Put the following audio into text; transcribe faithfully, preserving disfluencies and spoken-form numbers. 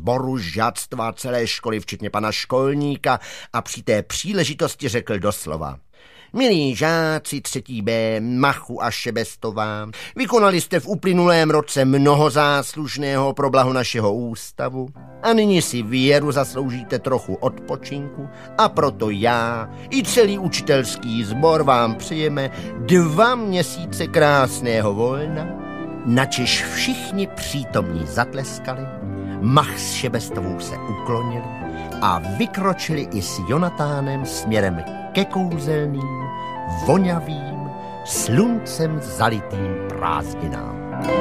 sboru žáctva celé školy, včetně pana školníka, a při té příležitosti řekl doslova: Milí žáci třetí B, Machu a Šebestová, vykonali jste v uplynulém roce mnoho záslužného pro blaho našeho ústavu a nyní si věru zasloužíte trochu odpočinku, a proto já i celý učitelský sbor vám přejeme dva měsíce krásného volna, načež všichni přítomní zatleskali, Mach s Šebestovou se uklonili a vykročili i s Jonatánem směrem ke kouzelným, vonavým, sluncem zalitým prázdninám.